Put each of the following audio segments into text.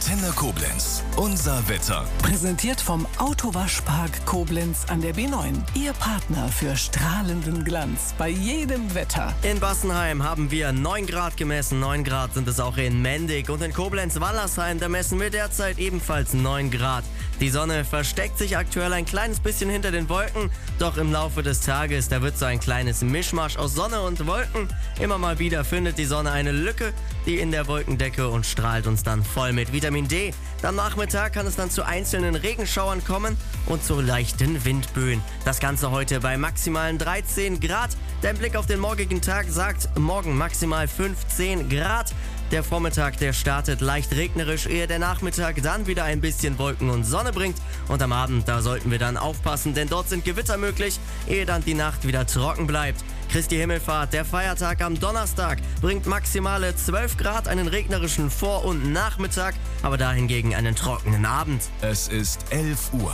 Antenne Koblenz. Unser Wetter. Präsentiert vom Autowaschpark Koblenz an der B9. Ihr Partner für strahlenden Glanz bei jedem Wetter. In Bassenheim haben wir 9 Grad gemessen. 9 Grad sind es auch in Mendig. Und in Koblenz-Wallersheim, da messen wir derzeit ebenfalls 9 Grad. Die Sonne versteckt sich aktuell ein kleines bisschen hinter den Wolken. Doch im Laufe des Tages, da wird so ein kleines Mischmasch aus Sonne und Wolken. Immer mal wieder findet die Sonne eine Lücke, die in der Wolkendecke und strahlt uns dann voll mit Vitamin D. Am Nachmittag kann es dann zu einzelnen Regenschauern kommen und zu leichten Windböen. Das Ganze heute bei maximalen 13 Grad. Der Blick auf den morgigen Tag sagt, morgen maximal 15 Grad. Der Vormittag, der startet leicht regnerisch, ehe der Nachmittag dann wieder ein bisschen Wolken und Sonne bringt. Und am Abend, da sollten wir dann aufpassen, denn dort sind Gewitter möglich, ehe dann die Nacht wieder trocken bleibt. Christi Himmelfahrt, der Feiertag am Donnerstag, bringt maximale 12 Grad, einen regnerischen Vor- und Nachmittag, aber dahingegen einen trockenen Abend. Es ist 11 Uhr.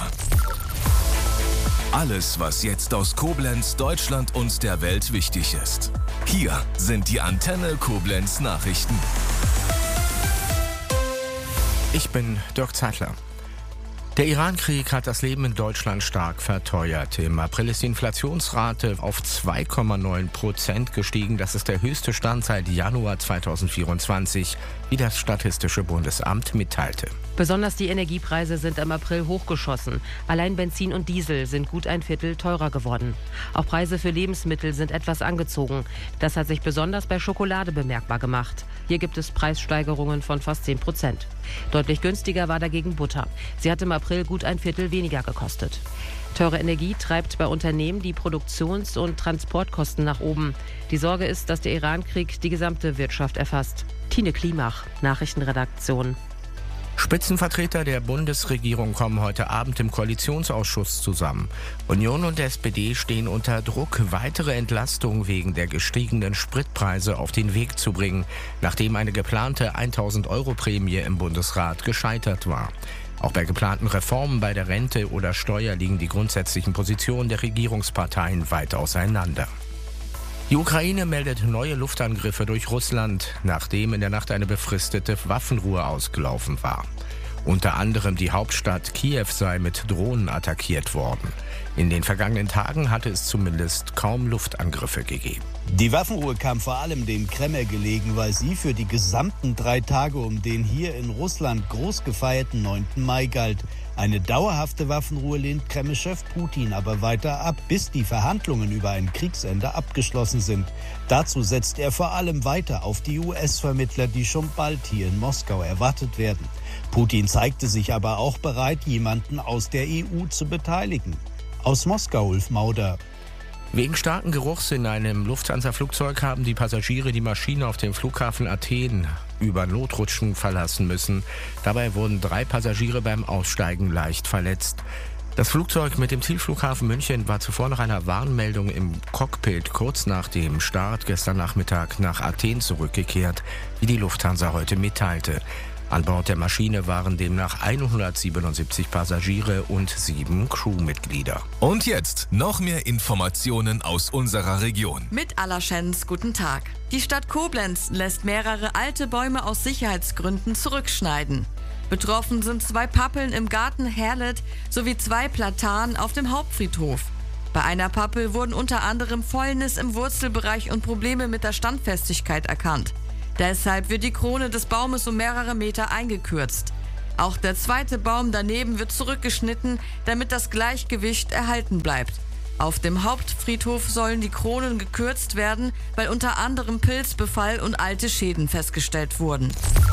Alles, was jetzt aus Koblenz, Deutschland und der Welt wichtig ist. Hier sind die Antenne Koblenz Nachrichten. Ich bin Dirk Zeitler. Der Iran-Krieg hat das Leben in Deutschland stark verteuert. Im April ist die Inflationsrate auf 2,9% gestiegen. Das ist der höchste Stand seit Januar 2024, wie das Statistische Bundesamt mitteilte. Besonders die Energiepreise sind im April hochgeschossen. Allein Benzin und Diesel sind gut ein Viertel teurer geworden. Auch Preise für Lebensmittel sind etwas angezogen. Das hat sich besonders bei Schokolade bemerkbar gemacht. Hier gibt es Preissteigerungen von fast 10%. Deutlich günstiger war dagegen Butter. Sie hat im April gut ein Viertel weniger gekostet. Teure Energie treibt bei Unternehmen die Produktions- und Transportkosten nach oben. Die Sorge ist, dass der Iran-Krieg die gesamte Wirtschaft erfasst. Tine Klimach, Nachrichtenredaktion. Spitzenvertreter der Bundesregierung kommen heute Abend im Koalitionsausschuss zusammen. Union und SPD stehen unter Druck, weitere Entlastungen wegen der gestiegenen Spritpreise auf den Weg zu bringen, nachdem eine geplante 1.000-Euro-Prämie im Bundesrat gescheitert war. Auch bei geplanten Reformen bei der Rente oder Steuer liegen die grundsätzlichen Positionen der Regierungsparteien weit auseinander. Die Ukraine meldet neue Luftangriffe durch Russland, nachdem in der Nacht eine befristete Waffenruhe ausgelaufen war. Unter anderem die Hauptstadt Kiew sei mit Drohnen attackiert worden. In den vergangenen Tagen hatte es zumindest kaum Luftangriffe gegeben. Die Waffenruhe kam vor allem dem Kreml gelegen, weil sie für die gesamten 3 Tage um den hier in Russland groß gefeierten 9. Mai galt. Eine dauerhafte Waffenruhe lehnt Kreml-Chef Putin aber weiter ab, bis die Verhandlungen über ein Kriegsende abgeschlossen sind. Dazu setzt er vor allem weiter auf die US-Vermittler, die schon bald hier in Moskau erwartet werden. Putin zeigte sich aber auch bereit, jemanden aus der EU zu beteiligen. Aus Moskau, Ulf Mauder. Wegen starken Geruchs in einem Lufthansa-Flugzeug haben die Passagiere die Maschine auf dem Flughafen Athen über Notrutschen verlassen müssen. Dabei wurden 3 Passagiere beim Aussteigen leicht verletzt. Das Flugzeug mit dem Zielflughafen München war zuvor nach einer Warnmeldung im Cockpit kurz nach dem Start gestern Nachmittag nach Athen zurückgekehrt, wie die Lufthansa heute mitteilte. An Bord der Maschine waren demnach 177 Passagiere und 7 Crewmitglieder. Und jetzt noch mehr Informationen aus unserer Region. Mit Allerschens, guten Tag. Die Stadt Koblenz lässt mehrere alte Bäume aus Sicherheitsgründen zurückschneiden. Betroffen sind 2 Pappeln im Garten Herlet sowie 2 Platanen auf dem Hauptfriedhof. Bei einer Pappel wurden unter anderem Fäulnis im Wurzelbereich und Probleme mit der Standfestigkeit erkannt. Deshalb wird die Krone des Baumes um mehrere Meter eingekürzt. Auch der 2. Baum daneben wird zurückgeschnitten, damit das Gleichgewicht erhalten bleibt. Auf dem Hauptfriedhof sollen die Kronen gekürzt werden, weil unter anderem Pilzbefall und alte Schäden festgestellt wurden.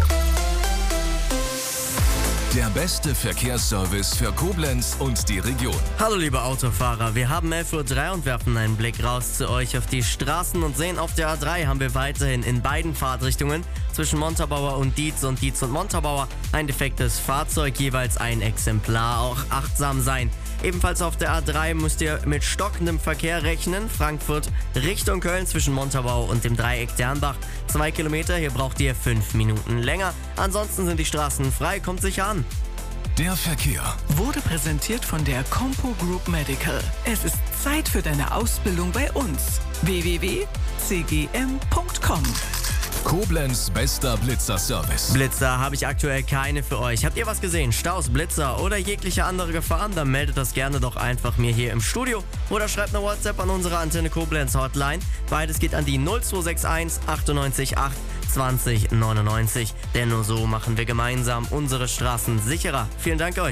Der beste Verkehrsservice für Koblenz und die Region. Hallo liebe Autofahrer, wir haben 11.03 Uhr und werfen einen Blick raus zu euch auf die Straßen und sehen, auf der A3 haben wir weiterhin in beiden Fahrtrichtungen zwischen Montabaur und Dietz und Montabaur ein defektes Fahrzeug, jeweils ein Exemplar, auch achtsam sein. Ebenfalls auf der A3 müsst ihr mit stockendem Verkehr rechnen. Frankfurt Richtung Köln zwischen Montabaur und dem Dreieck Dernbach. 2 Kilometer, hier braucht ihr 5 Minuten länger. Ansonsten sind die Straßen frei, kommt sicher an. Der Verkehr Wurde präsentiert von der Compo Group Medical. Es ist Zeit für deine Ausbildung bei uns. www.cgm.com Koblenz bester Blitzer-Service. Blitzer habe ich aktuell keine für euch. Habt ihr was gesehen? Staus, Blitzer oder jegliche andere Gefahren? Dann meldet das gerne doch einfach mir hier im Studio oder schreibt eine WhatsApp an unsere Antenne Koblenz Hotline. Beides geht an die 0261 98 8 20 99. Denn nur so machen wir gemeinsam unsere Straßen sicherer. Vielen Dank euch.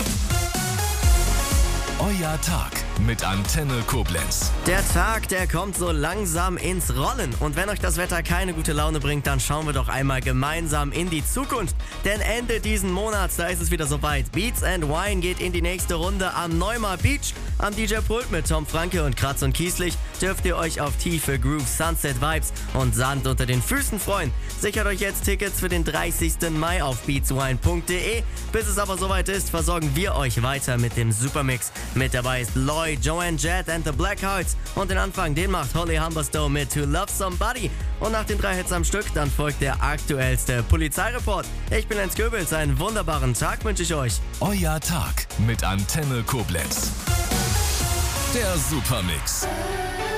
Euer Tag mit Antenne Koblenz. Der Tag, der kommt so langsam ins Rollen. Und wenn euch das Wetter keine gute Laune bringt, dann schauen wir doch einmal gemeinsam in die Zukunft. Denn Ende diesen Monats, da ist es wieder soweit. Beats and Wine geht in die nächste Runde am Neumar Beach. Am DJ-Pult mit Tom Franke und Kratz und Kieslich dürft ihr euch auf tiefe Groove, Sunset Vibes und Sand unter den Füßen freuen. Sichert euch jetzt Tickets für den 30. Mai auf beatswine.de. Bis es aber soweit ist, versorgen wir euch weiter mit dem Supermix. Mit dabei ist Lloyd, Joanne Jett and the Blackhearts. Und den Anfang, den macht Holly Humberstone mit To Love Somebody. Und nach den 3 Hits am Stück, dann folgt der aktuellste Polizeireport. Ich bin Lenz Göbels, einen wunderbaren Tag wünsche ich euch. Euer Tag mit Antenne Koblenz. Der Supermix.